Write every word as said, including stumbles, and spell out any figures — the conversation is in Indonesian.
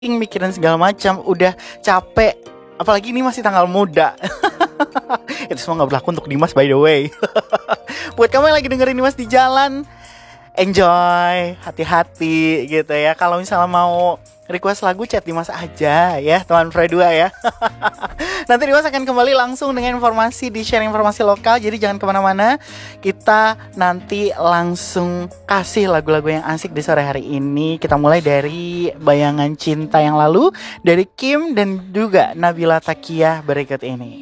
mikirin segala macam, udah capek. Apalagi ini masih tanggal muda. Itu semua gak berlaku untuk Dimas by the way. Buat kamu yang lagi dengerin Dimas di jalan, enjoy, hati-hati gitu ya. Kalau misalnya mau request lagu, chat Dimas aja ya, teman Frey dua ya. Nanti Dimas akan kembali langsung dengan informasi, di share informasi lokal. Jadi jangan kemana-mana. Kita nanti langsung kasih lagu-lagu yang asik di sore hari ini. Kita mulai dari Bayangan Cinta yang lalu, dari Kim dan juga Nabila Takia berikut ini.